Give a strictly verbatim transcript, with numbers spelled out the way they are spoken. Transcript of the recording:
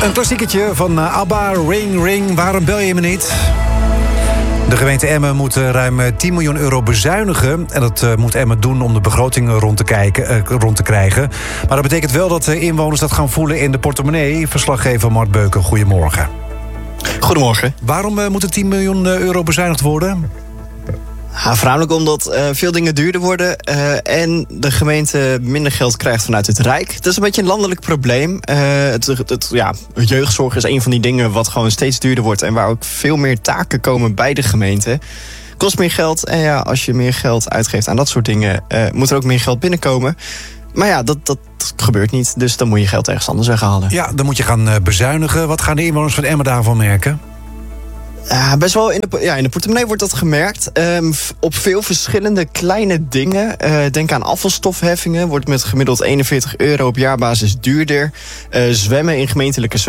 Een klassieketje van ABBA, Ring Ring. Waarom bel je me niet? De gemeente Emmen moet ruim tien miljoen euro bezuinigen. En dat uh, moet Emmen doen om de begroting rond te, kijken, uh, rond te krijgen. Maar dat betekent wel dat de inwoners dat gaan voelen in de portemonnee. Verslaggever Mart Beuken, goedemorgen. Goedemorgen. Waarom uh, moet er tien miljoen euro bezuinigd worden? Ja, voornamelijk omdat uh, veel dingen duurder worden uh, en de gemeente minder geld krijgt vanuit het Rijk. Het is een beetje een landelijk probleem. Uh, het, het, ja, jeugdzorg is een van die dingen wat gewoon steeds duurder wordt en waar ook veel meer taken komen bij de gemeente. Kost meer geld en ja, als je meer geld uitgeeft aan dat soort dingen, uh, moet er ook meer geld binnenkomen. Maar ja, dat, dat gebeurt niet, dus dan moet je geld ergens anders weghalen. Ja, dan moet je gaan uh, bezuinigen. Wat gaan de inwoners van Emmen daarvan merken? Ja, best wel in de, ja, in de portemonnee wordt dat gemerkt. Um, op veel verschillende kleine dingen. Uh, denk aan afvalstofheffingen. Wordt met gemiddeld eenenveertig euro op jaarbasis duurder. Uh, zwemmen in gemeentelijke